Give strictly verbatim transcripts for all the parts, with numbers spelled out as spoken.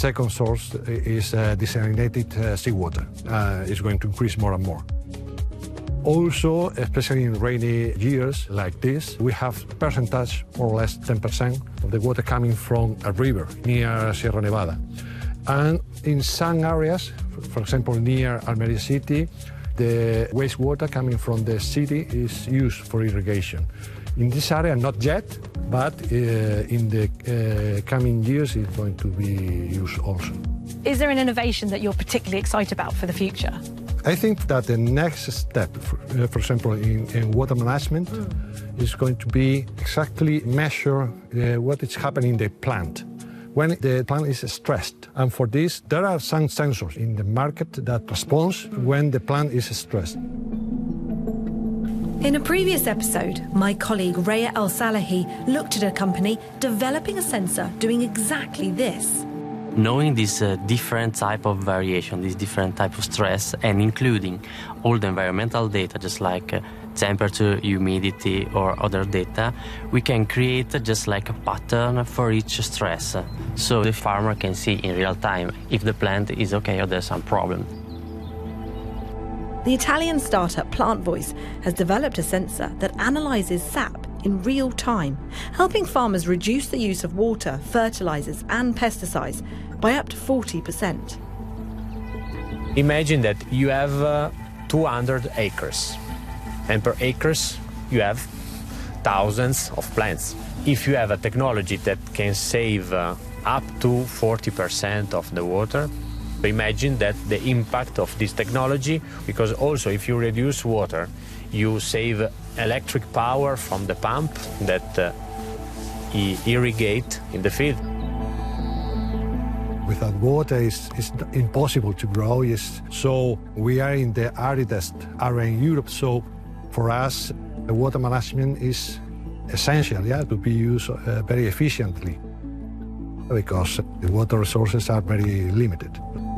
second source is uh, desalinated uh, seawater. Uh, it's going to increase more and more. Also, especially in rainy years like this, we have percentage, more or less ten percent of the water coming from a river near Sierra Nevada. And in some areas, for example, near Almeria City, the wastewater coming from the city is used for irrigation. In this area, not yet, but uh, in the uh, coming years, it's going to be used also. Is there an innovation that you're particularly excited about for the future? I think that the next step, for, uh, for example, in, in water management, mm. is going to be exactly measure uh, what is happening in the plant when the plant is stressed. And for this, there are some sensors in the market that responds when the plant is stressed. In a previous episode, my colleague Raya El-Salahi looked at a company developing a sensor doing exactly this. Knowing this uh, different type of variation, this different type of stress, and including all the environmental data, just like uh, temperature, humidity, or other data, we can create uh, just like a pattern for each stress. So the farmer can see in real time if the plant is okay or there's some problem. The Italian startup Plant Voice has developed a sensor that analyses sap in real time, helping farmers reduce the use of water, fertilizers and pesticides by up to forty percent. Imagine that you have uh, two hundred acres, and per acres you have thousands of plants. If you have a technology that can save uh, up to forty percent of the water, imagine that the impact of this technology, because also if you reduce water, you save electric power from the pump that uh, irrigate in the field. Without water, it's, it's impossible to grow. It's, so we are in the aridest area in Europe. So for us, the water management is essential, yeah, to be used uh, very efficiently, because the water resources are very limited.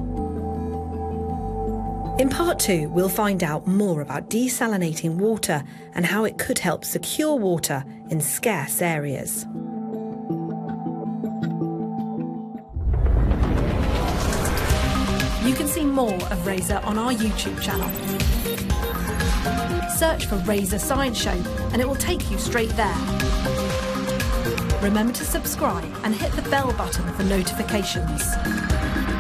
In part two, we'll find out more about desalinating water and how it could help secure water in scarce areas. You can see more of Razor on our YouTube channel. Search for Razor Science Show and it will take you straight there. Remember to subscribe and hit the bell button for notifications.